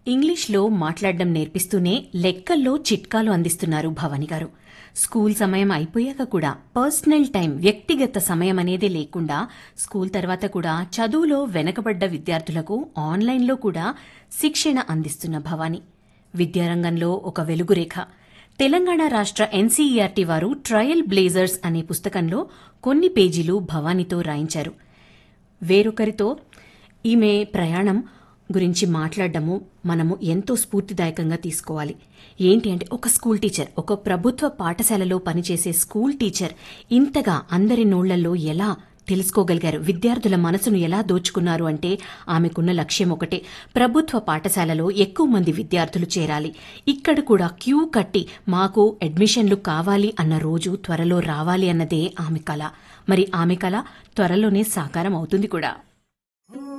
ఇంగ్లీష్లో మాట్లాడడం నేర్పిస్తూనే లెక్కల్లో చిట్కాలు అందిస్తున్నారు భవాని గారు. స్కూల్ సమయం అయిపోయాక కూడా పర్సనల్ టైం, వ్యక్తిగత సమయం అనేదే లేకుండా స్కూల్ తర్వాత కూడా చదువులో వెనకబడ్డ విద్యార్థులకు ఆన్లైన్లో కూడా శిక్షణ అందిస్తున్న భవాని విద్యారంగంలో ఒక వెలుగురేఖ. తెలంగాణ రాష్ట్ర ఎన్సీఈఆర్టీ వారు ట్రయల్ బ్లేజర్స్ అనే పుస్తకంలో కొన్ని పేజీలు భవానీతో రాయించారు. వేరొకరితో ఈమె ప్రయాణం గురించి మాట్లాడడము మనము ఎంతో స్ఫూర్తిదాయకంగా తీసుకోవాలి. ఏంటి అంటే, ఒక స్కూల్ టీచర్, ఒక ప్రభుత్వ పాఠశాలలో పనిచేసే స్కూల్ టీచర్ ఇంతగా అందరి నోళ్లలో ఎలా తెలుసుకోగలిగారు, విద్యార్థుల మనసును ఎలా దోచుకున్నారు అంటే ఆమెకున్న లక్ష్యం ఒకటే: ప్రభుత్వ పాఠశాలలో ఎక్కువ మంది విద్యార్థులు చేరాలి, ఇక్కడ కూడా క్యూ కట్టి మాకు అడ్మిషన్లు కావాలి అన్న రోజు త్వరలో రావాలి అన్నదే ఆమె కల. మరి ఆమె కల త్వరలోనే సాకారం అవుతుంది కూడా.